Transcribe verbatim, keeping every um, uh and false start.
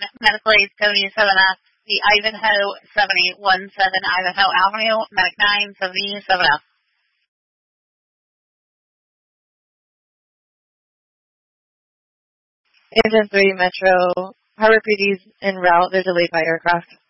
Medical Aid seventy-seven F, the Ivanhoe seventy seventeen Ivanhoe Avenue, Medic nine seventy-seven F. Engine three Metro, Harbor P D's en route. They're delayed by aircraft.